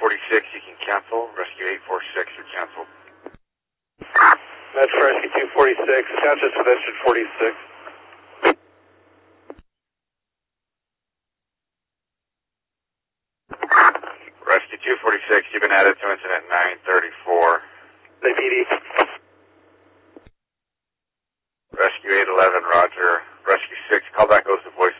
246, you can cancel. Rescue 846, you're canceled. That's Rescue 246, attach us to pedestrian 46. Rescue 246, you've been added to incident 934. LAPD. Rescue 811, roger. Rescue 6, call back goes to voice